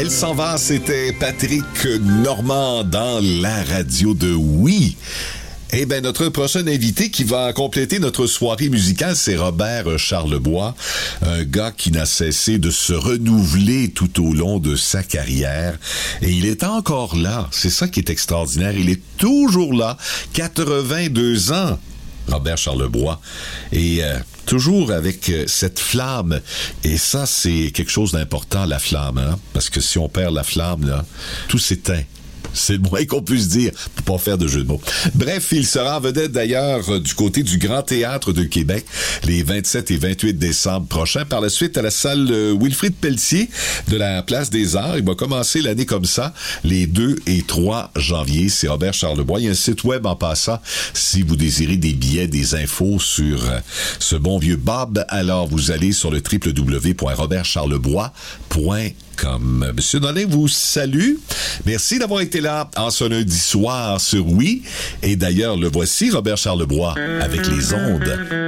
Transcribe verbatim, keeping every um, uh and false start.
elle s'en va, c'était Patrick Normand dans la radio de Oui. Eh bien, notre prochain invité qui va compléter notre soirée musicale, c'est Robert Charlebois, un gars qui n'a cessé de se renouveler tout au long de sa carrière. Et il est encore là. C'est ça qui est extraordinaire. Il est toujours là. quatre-vingt-deux ans, Robert Charlebois. Et euh, toujours avec euh, cette flamme. Et ça, c'est quelque chose d'important, la flamme. Hein? Parce que si on perd la flamme, là, tout s'éteint. C'est le moins qu'on puisse dire pour pas faire de jeu de mots. Bref, il sera en vedette d'ailleurs du côté du Grand Théâtre de Québec les vingt-sept et vingt-huit décembre prochains. Par la suite, à la salle Wilfrid Pelletier de la Place des Arts. Il va commencer l'année comme ça, les deux et trois janvier. C'est Robert Charlebois. Il y a un site web en passant si vous désirez des billets, des infos sur ce bon vieux Bob. Alors, vous allez sur le w w w point robert charlebois point com. Comme Monsieur Nolin vous salue. Merci d'avoir été là en ce lundi soir sur Oui. Et d'ailleurs, le voici, Robert Charlebois, avec les ondes.